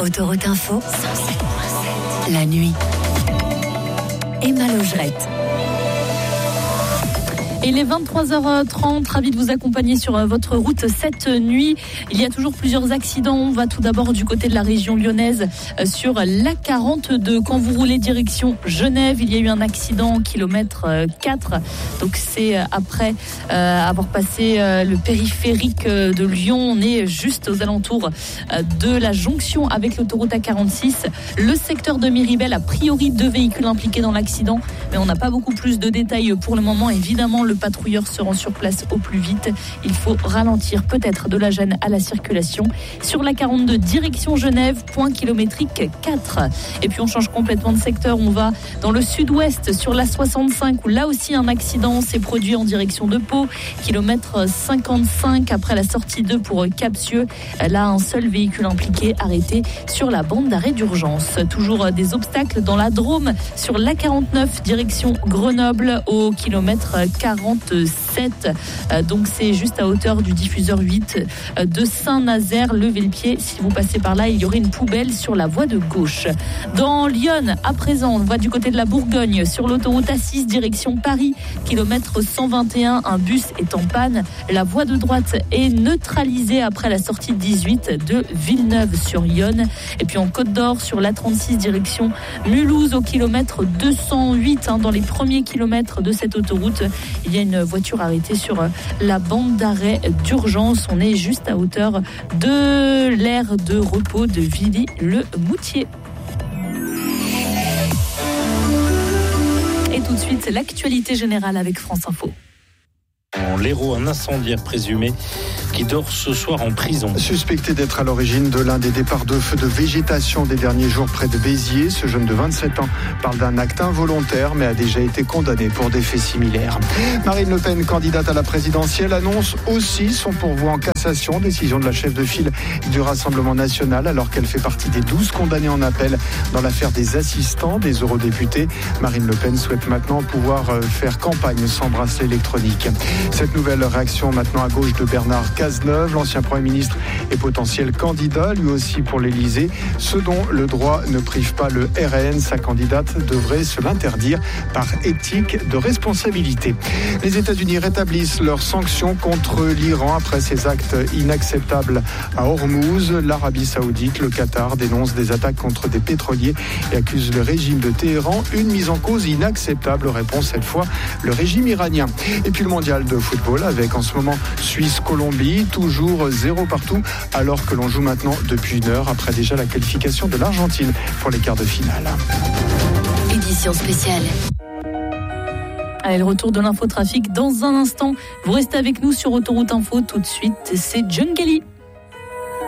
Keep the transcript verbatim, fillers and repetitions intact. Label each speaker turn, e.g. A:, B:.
A: Autoroute Info, cent sept virgule sept. La nuit. Emma Logerette.
B: Et les vingt-trois heures trente, ravi de vous accompagner sur votre route cette nuit. Il y a toujours plusieurs accidents. On va tout d'abord du côté de la région lyonnaise sur l'A quarante-deux. Quand vous roulez direction Genève, il y a eu un accident kilomètre quatre. Donc c'est après euh, avoir passé euh, le périphérique de Lyon. On est juste aux alentours de la jonction avec l'autoroute A quarante-six. Le secteur de Miribel, a priori deux véhicules impliqués dans l'accident. Mais on n'a pas beaucoup plus de détails pour le moment. Évidemment, le patrouilleur se rend sur place au plus vite. Il faut ralentir peut-être de la gêne à la circulation. Sur la quarante-deux, direction Genève, point kilométrique quatre. Et puis on change complètement de secteur. On va dans le sud-ouest sur la soixante-cinq où là aussi un accident s'est produit en direction de Pau. Kilomètre cinquante-cinq après la sortie deux pour Capsieux. Là, un seul véhicule impliqué arrêté sur la bande d'arrêt d'urgence. Toujours des obstacles dans la Drôme sur l'A quarante-neuf, direction Grenoble au kilomètre quarante-sept. Donc c'est juste à hauteur du diffuseur huit de Saint-Nazaire. Levez le pied, si vous passez par là, il y aurait une poubelle sur la voie de gauche. Dans Lyon, à présent, on va du côté de la Bourgogne sur l'autoroute A six direction Paris, kilomètre cent vingt et un. Un bus est en panne. La voie de droite est neutralisée après la sortie dix-huit de Villeneuve-sur-Yonne. Et puis en Côte d'Or sur l'A trente-six direction Mulhouse au kilomètre deux cent huit. Hein, dans les premiers kilomètres de cette autoroute, il y a une voiture arrêtée sur la bande d'arrêt d'urgence. On est juste à hauteur de l'aire de repos de Villy-le-Moutier. Et tout de suite, c'est l'actualité générale avec France Info.
C: L'héros, un incendiaire présumé qui dort ce soir en prison.
D: Suspecté d'être à l'origine de l'un des départs de feu de végétation des derniers jours près de Béziers, ce jeune de vingt-sept ans parle d'un acte involontaire mais a déjà été condamné pour des faits similaires. Marine Le Pen, candidate à la présidentielle, annonce aussi son pourvoi en cassation, décision de la chef de file du Rassemblement national alors qu'elle fait partie des douze condamnés en appel dans l'affaire des assistants des eurodéputés. Marine Le Pen souhaite maintenant pouvoir faire campagne sans bracelet électronique. Cette nouvelle réaction maintenant à gauche de Bernard Cazeneuve, l'ancien Premier ministre et potentiel candidat, lui aussi pour l'Élysée. Ce dont le droit ne prive pas le R N, sa candidate devrait se l'interdire par éthique de responsabilité. Les États-Unis rétablissent leurs sanctions contre l'Iran après ses actes inacceptables à Hormuz. L'Arabie Saoudite, le Qatar dénoncent des attaques contre des pétroliers et accusent le régime de Téhéran. Une mise en cause inacceptable, répond cette fois le régime iranien. Et puis le mondial de football avec en ce moment Suisse-Colombie, toujours zéro partout, alors que l'on joue maintenant depuis une heure après déjà la qualification de l'Argentine pour les quarts de finale.
A: Édition spéciale.
B: Allez, le retour de l'infotrafic dans un instant. Vous restez avec nous sur Autoroute Info. Tout de suite, c'est John Kelly.